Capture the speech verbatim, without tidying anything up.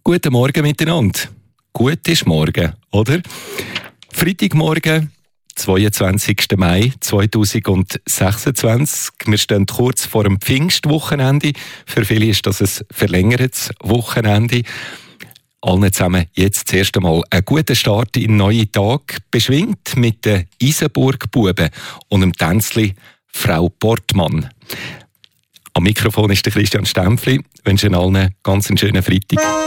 Guten Morgen miteinander. Gut ist morgen, oder? Freitagmorgen, zweiundzwanzigsten Mai zweitausendsechsundzwanzig. Wir stehen kurz vor dem Pfingstwochenende. Für viele ist das ein verlängertes Wochenende. Allen zusammen jetzt zuerst einmal einen guten Start in den neuen Tag, beschwingt mit den Isenburg-Buben und dem Tänzli Frau Portmann. Am Mikrofon ist der Christian Stempfli. Ich wünsche allen einen ganz schönen Freitag.